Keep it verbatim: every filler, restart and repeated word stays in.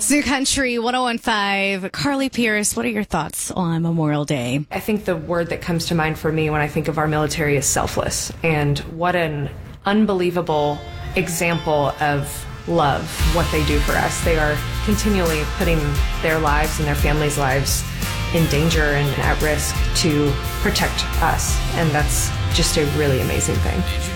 Zoo Country one oh one five. Carly Pierce, what are your thoughts on Memorial Day? I think the word that comes to mind for me when I think of our military is selfless. And what an unbelievable example of love, what they do for us. They are continually putting their lives and their families' lives in danger and at risk to protect us. And that's just a really amazing thing.